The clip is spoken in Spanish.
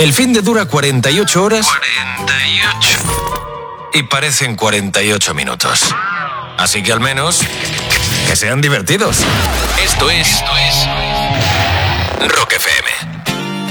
El fin de dura 48 horas. 48. Y parecen 48 minutos. Así que al menos, que sean divertidos. Esto es Rock FM.